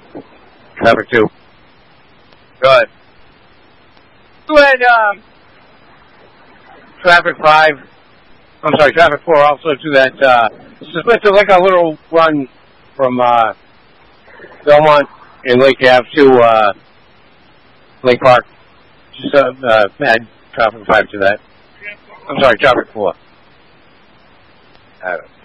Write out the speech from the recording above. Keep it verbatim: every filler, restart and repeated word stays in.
Traffic two. Go ahead. Go ahead, um, traffic five. I'm sorry, traffic four also to that, uh, it's like a little run from, uh, Belmont and Lake Ave to, uh, Lake Park. Just, uh, uh, add traffic five to that. I'm sorry, traffic four. I don't know.